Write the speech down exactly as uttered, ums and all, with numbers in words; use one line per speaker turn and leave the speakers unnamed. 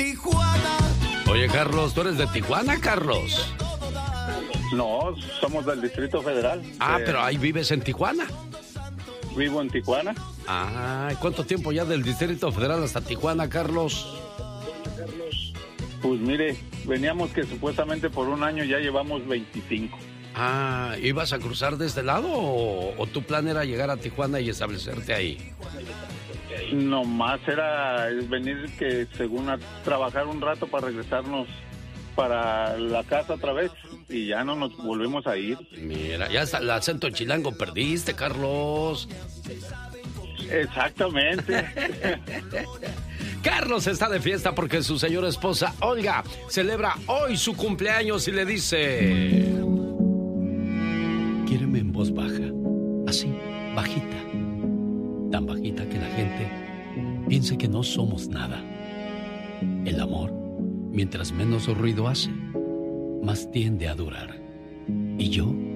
Tijuana.
Oye, Carlos, ¿tú eres de Tijuana, Carlos?
No, somos del Distrito Federal.
Ah,
eh,
pero ahí vives en Tijuana.
Vivo en Tijuana.
Ah, ¿cuánto tiempo ya del Distrito Federal hasta Tijuana, Carlos?
Pues mire, veníamos que supuestamente por un año ya llevamos veinticinco.
Ah, ¿ibas a cruzar de este lado o, o tu plan era llegar a Tijuana y establecerte ahí?
No más era venir que según a trabajar un rato para regresarnos para la casa otra vez y ya no nos volvemos a ir.
Mira, ya hasta el acento chilango perdiste, Carlos.
Exactamente.
Carlos está de fiesta porque su señora esposa, Olga, celebra hoy su cumpleaños y le dice... Quiéreme en voz baja, así, bajita. Tan bajita que la gente piense que no somos nada. El amor, mientras menos ruido hace, más tiende a durar. Y yo